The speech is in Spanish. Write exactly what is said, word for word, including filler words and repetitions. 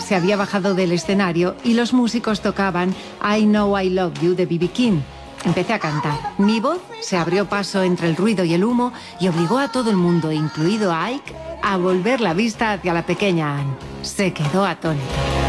se había bajado del escenario y los músicos tocaban I Know I Love You de B B King. Empecé a cantar. Mi voz se abrió paso entre el ruido y el humo y obligó a todo el mundo, incluido a Ike, a volver la vista hacia la pequeña Anne. Se quedó atónita.